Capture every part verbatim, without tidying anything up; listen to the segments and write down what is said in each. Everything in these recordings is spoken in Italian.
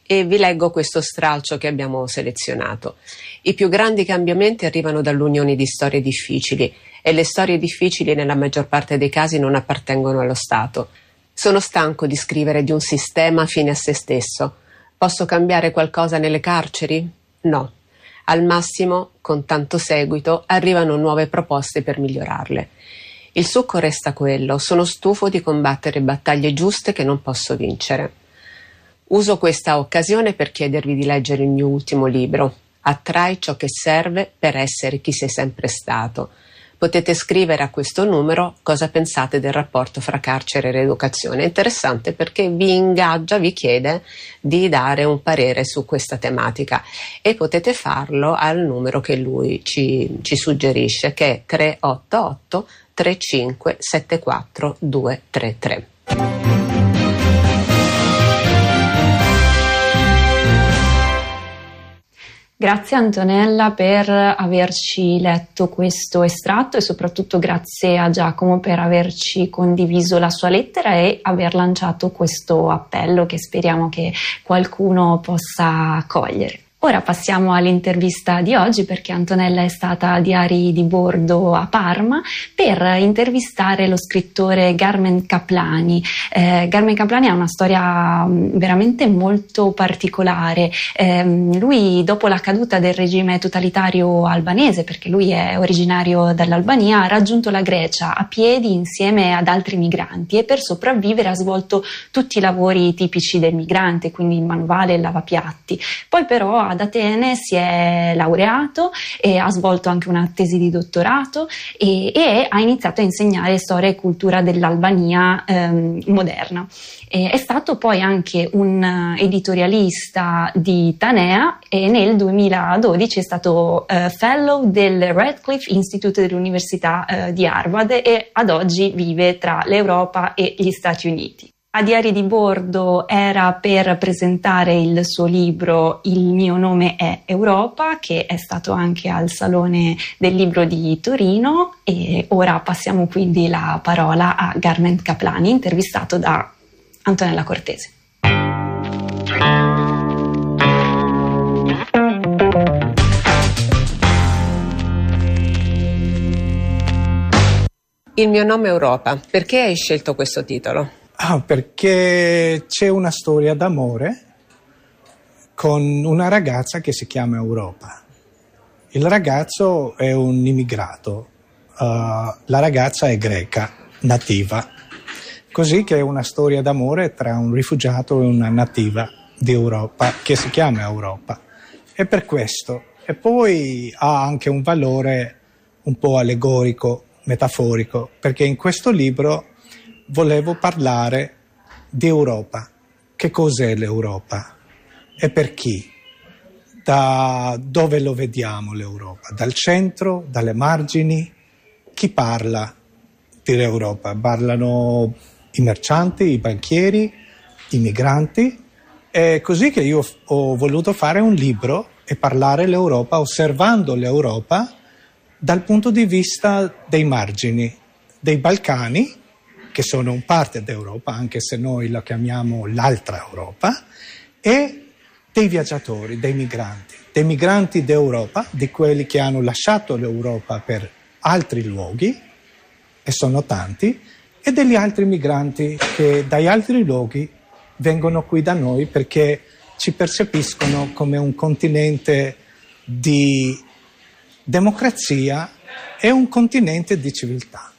e vi leggo questo stralcio che abbiamo selezionato. I più grandi cambiamenti arrivano dall'unione di storie difficili e le storie difficili nella maggior parte dei casi non appartengono allo Stato. Sono stanco di scrivere di un sistema fine a se stesso. Posso cambiare qualcosa nelle carceri? No. Al massimo, con tanto seguito, arrivano nuove proposte per migliorarle. Il succo resta quello: sono stufo di combattere battaglie giuste che non posso vincere. Uso questa occasione per chiedervi di leggere il mio ultimo libro. Attrai ciò che serve per essere chi sei sempre stato. Potete scrivere a questo numero cosa pensate del rapporto fra carcere e rieducazione. È interessante perché vi ingaggia, vi chiede di dare un parere su questa tematica e potete farlo al numero che lui ci, ci suggerisce, che è tre otto otto tre cinque sette quattro due tre tre. Grazie Antonella per averci letto questo estratto e soprattutto grazie a Giacomo per averci condiviso la sua lettera e aver lanciato questo appello che speriamo che qualcuno possa cogliere. Ora passiamo all'intervista di oggi, perché Antonella è stata a Diari di Bordo a Parma per intervistare lo scrittore Garmen Kaplani. Eh, Garmen Kaplani ha una storia veramente molto particolare. Eh, lui, dopo la caduta del regime totalitario albanese, perché lui è originario dell'Albania, ha raggiunto la Grecia a piedi insieme ad altri migranti e per sopravvivere ha svolto tutti i lavori tipici del migrante, quindi il manovale e il lavapiatti. Poi però ad Atene si è laureato e ha svolto anche una tesi di dottorato e, e ha iniziato a insegnare storia e cultura dell'Albania ehm, moderna. E è stato poi anche un editorialista di Tanea e nel duemiladodici è stato eh, fellow del Radcliffe Institute dell'Università eh, di Harvard e ad oggi vive tra l'Europa e gli Stati Uniti. A Diari di Bordo era per presentare il suo libro Il mio nome è Europa, che è stato anche al Salone del Libro di Torino, e ora passiamo quindi la parola a Garmen Kaplani, intervistato da Antonella Cortese. Il mio nome è Europa. Perché hai scelto questo titolo? Ah, perché c'è una storia d'amore con una ragazza che si chiama Europa. Il ragazzo è un immigrato, uh, la ragazza è greca, nativa. Così che è una storia d'amore tra un rifugiato e una nativa di Europa che si chiama Europa. E per questo. E poi ha anche un valore un po' allegorico, metaforico, perché in questo libro volevo parlare di Europa. Che cos'è l'Europa? E per chi? Da dove lo vediamo l'Europa? Dal centro? Dalle margini? Chi parla dell'Europa? Parlano i mercanti, i banchieri, i migranti. È così che io ho voluto fare un libro e parlare l'Europa, osservando l'Europa dal punto di vista dei margini, dei Balcani, che sono un parte d'Europa, anche se noi la chiamiamo l'altra Europa, e dei viaggiatori, dei migranti, dei migranti d'Europa, di quelli che hanno lasciato l'Europa per altri luoghi, e sono tanti, e degli altri migranti che dai altri luoghi vengono qui da noi perché ci percepiscono come un continente di democrazia e un continente di civiltà.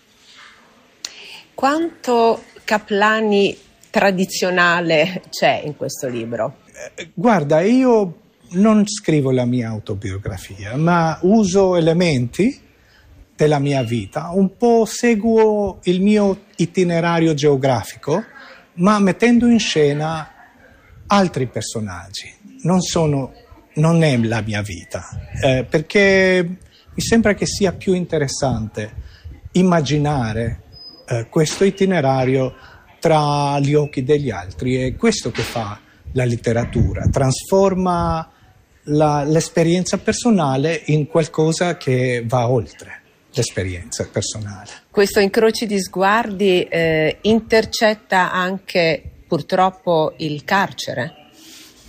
Quanto Kaplani tradizionale c'è in questo libro? Eh, guarda, io non scrivo la mia autobiografia, ma uso elementi della mia vita, un po' seguo il mio itinerario geografico, ma mettendo in scena altri personaggi. Non sono, non è la mia vita, eh, perché mi sembra che sia più interessante immaginare eh, questo itinerario tra gli occhi degli altri. È questo che fa la letteratura, trasforma la, l'esperienza personale in qualcosa che va oltre l'esperienza personale. Questo incroci di sguardi eh, intercetta anche purtroppo il carcere?